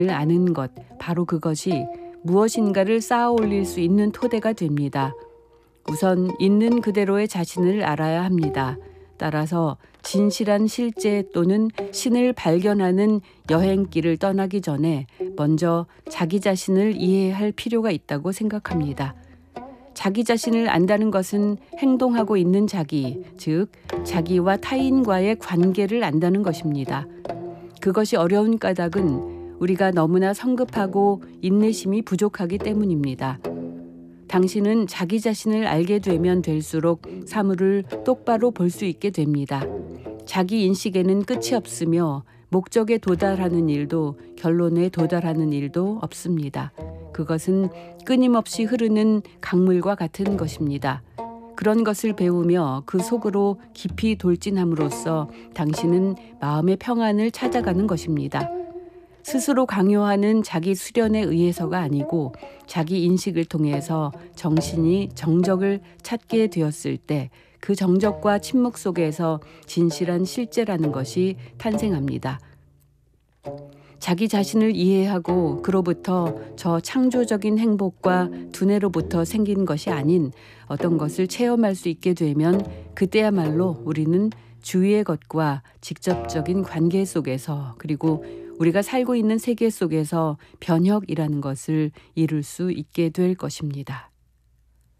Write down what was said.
아는 것, 바로 그것이 무엇인가를 쌓아 올릴 수 있는 토대가 됩니다. 우선 있는 그대로의 자신을 알아야 합니다. 따라서 진실한 실제 또는 신을 발견하는 여행길을 떠나기 전에 먼저 자기 자신을 이해할 필요가 있다고 생각합니다. 자기 자신을 안다는 것은 행동하고 있는 자기, 즉 자기와 타인과의 관계를 안다는 것입니다. 그것이 어려운 까닭은 우리가 너무나 성급하고 인내심이 부족하기 때문입니다. 당신은 자기 자신을 알게 되면 될수록 사물을 똑바로 볼 수 있게 됩니다. 자기 인식에는 끝이 없으며 목적에 도달하는 일도 결론에 도달하는 일도 없습니다. 그것은 끊임없이 흐르는 강물과 같은 것입니다. 그런 것을 배우며 그 속으로 깊이 돌진함으로써 당신은 마음의 평안을 찾아가는 것입니다. 스스로 강요하는 자기 수련에 의해서가 아니고 자기 인식을 통해서 정신이 정적을 찾게 되었을 때 그 정적과 침묵 속에서 진실한 실제라는 것이 탄생합니다. 자기 자신을 이해하고 그로부터 저 창조적인 행복과 두뇌로부터 생긴 것이 아닌 어떤 것을 체험할 수 있게 되면 그때야말로 우리는 주위의 것과 직접적인 관계 속에서 그리고 우리가 살고 있는 세계 속에서 변혁이라는 것을 이룰 수 있게 될 것입니다.